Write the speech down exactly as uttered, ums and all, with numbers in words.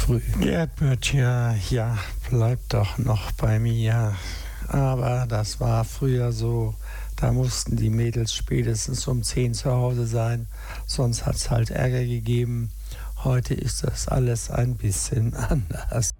früh. Gerd Böttcher, ja, bleib doch noch bei mir. Aber das war früher so, da mussten die Mädels spätestens um zehn zu Hause sein, sonst hat es halt Ärger gegeben. Heute ist das alles ein bisschen anders.